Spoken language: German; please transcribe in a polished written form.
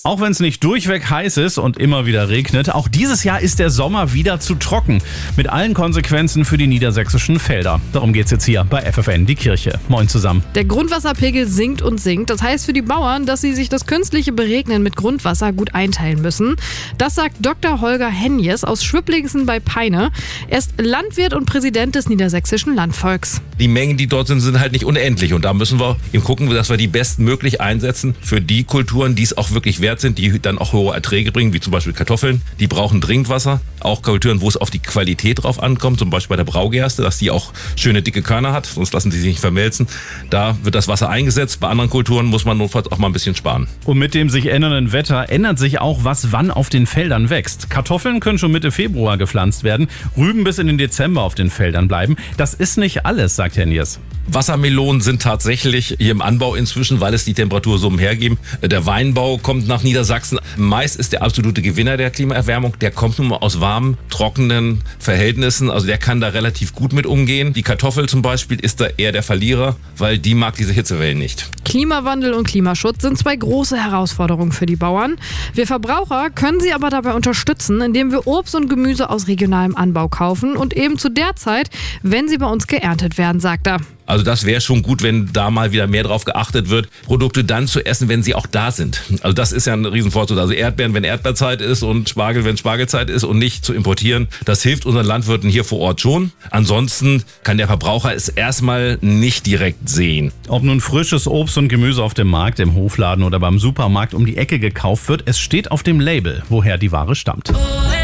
Auch wenn es nicht durchweg heiß ist und immer wieder regnet, auch dieses Jahr ist der Sommer wieder zu trocken. Mit allen Konsequenzen für die niedersächsischen Felder. Darum geht's jetzt hier bei FFN die Kirche. Moin zusammen. Der Grundwasserpegel sinkt und sinkt. Das heißt für die Bauern, dass sie sich das künstliche Beregnen mit Grundwasser gut einteilen müssen. Das sagt Dr. Holger Henjes aus Schwippligsen bei Peine. Er ist Landwirt und Präsident des niedersächsischen Landvolks. Die Mengen, die dort sind halt nicht unendlich. Und da müssen wir eben gucken, dass wir die bestmöglich einsetzen für die Kulturen, die es auch wirklich wert sind, die dann auch hohe Erträge bringen, wie zum Beispiel Kartoffeln. Die brauchen Trinkwasser. Auch Kulturen, wo es auf die Qualität drauf ankommt, zum Beispiel bei der Braugerste, dass die auch schöne dicke Körner hat, sonst lassen die sich nicht vermelzen. Da wird das Wasser eingesetzt. Bei anderen Kulturen muss man notfalls auch mal ein bisschen sparen. Und mit dem sich ändernden Wetter ändert sich auch, was wann auf den Feldern wächst. Kartoffeln können schon Mitte Februar gepflanzt werden, Rüben bis in den Dezember auf den Feldern bleiben. Das ist nicht alles, sagt Henjes. Wassermelonen sind tatsächlich hier im Anbau inzwischen, weil es die Temperatur so hergeben. Der Weinbau kommt nach Niedersachsen. Mais ist der absolute Gewinner der Klimaerwärmung. Der kommt nun mal aus warmen, trockenen Verhältnissen. Also der kann da relativ gut mit umgehen. Die Kartoffel zum Beispiel ist da eher der Verlierer, weil die mag diese Hitzewellen nicht. Klimawandel und Klimaschutz sind zwei große Herausforderungen für die Bauern. Wir Verbraucher können sie aber dabei unterstützen, indem wir Obst und Gemüse aus regionalem Anbau kaufen und eben zu der Zeit, wenn sie bei uns geerntet werden, sagt er. Also das wäre schon gut, wenn da mal wieder mehr drauf geachtet wird, Produkte dann zu essen, wenn sie auch da sind. Also das ist ja ein Riesenvorteil. Also Erdbeeren, wenn Erdbeerzeit ist und Spargel, wenn Spargelzeit ist und nicht zu importieren. Das hilft unseren Landwirten hier vor Ort schon. Ansonsten kann der Verbraucher es erstmal nicht direkt sehen. Ob nun frisches Obst und Gemüse auf dem Markt, im Hofladen oder beim Supermarkt um die Ecke gekauft wird, es steht auf dem Label, woher die Ware stammt.